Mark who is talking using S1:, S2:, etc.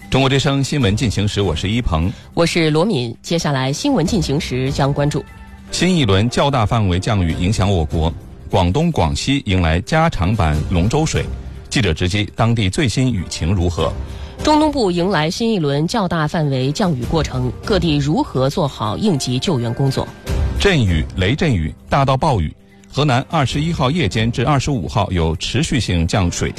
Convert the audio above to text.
S1: 中国之声新闻进行时，我是一鹏，
S2: 我是罗敏。接下来新闻进行时将关注
S1: 新一轮较大范围降雨影响我国，广东、广西迎来加长版龙舟水。记者直击当地最新雨情如何？
S2: 中东部迎来新一轮较大范围降雨过程，各地如何做好应急救援工作？
S1: 阵雨、雷阵雨大到暴雨，河南21号夜间至25号有持续性降水